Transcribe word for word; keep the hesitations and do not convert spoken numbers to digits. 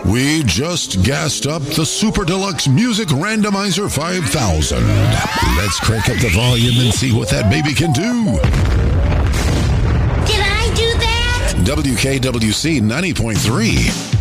We just gassed up the Super Deluxe Music Randomizer five thousand. Let's crank up the volume and see what that baby can do. Did I do that? W K W C ninety point three.